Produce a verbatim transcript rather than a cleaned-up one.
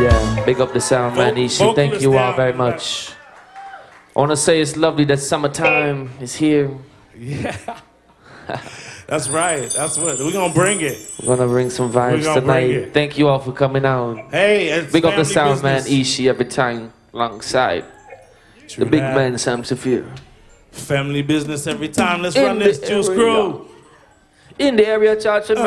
Yeah, big up the sound, man. Ishi, thank you all very much. I want to say it's lovely that summertime is here. Yeah. That's right. That's what we're gonna bring it. We're gonna bring some vibes tonight. Thank you all for coming out. Hey, it's big up the sound, business. man. Ishi every time alongside True the big that. man Sam Saphir. Family business every time. Let's In run this Juice area. Crew. In the area, Church.